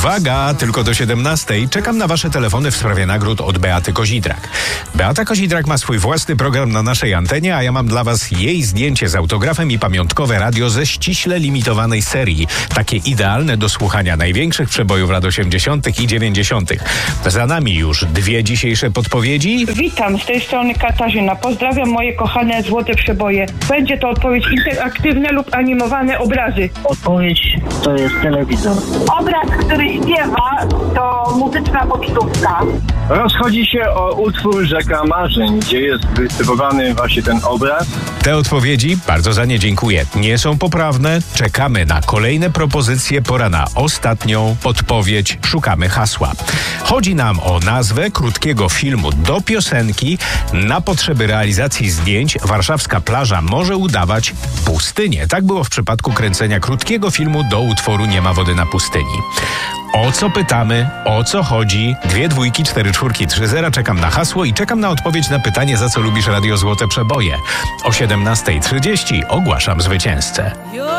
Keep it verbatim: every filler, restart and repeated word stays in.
Uwaga, tylko do siedemnastej. Czekam na wasze telefony w sprawie nagród od Beaty Kozidrak. Beata Kozidrak ma swój własny program na naszej antenie, a ja mam dla was jej zdjęcie z autografem i pamiątkowe radio ze ściśle limitowanej serii. Takie idealne do słuchania największych przebojów lat osiemdziesiątych i dziewięćdziesiątych. Za nami już dwie dzisiejsze podpowiedzi. Witam, z tej strony Katarzyna. Pozdrawiam moje kochane złote przeboje. Będzie to odpowiedź interaktywne lub animowane obrazy. Odpowiedź to jest telewizor. Obraz, który śpiewa, to muzyczna pocztówka. Rozchodzi się o utwór Rzeka Marzeń, gdzie jest wysypowany właśnie ten obraz. Te odpowiedzi, bardzo za nie dziękuję, nie są poprawne. Czekamy na kolejne propozycje. Pora na ostatnią podpowiedź. Szukamy hasła. Chodzi nam o nazwę krótkiego filmu do piosenki. Na potrzeby realizacji zdjęć warszawska plaża może udawać pustynię. Tak było w przypadku kręcenia krótkiego filmu do utworu Nie ma wody na pustyni. O co pytamy? O co chodzi? Dwie dwójki, cztery czwórki, trzy zera. Czekam na hasło i czekam na odpowiedź na pytanie, za co lubisz Radio Złote Przeboje. O siedemnastej trzydzieści ogłaszam zwycięzcę.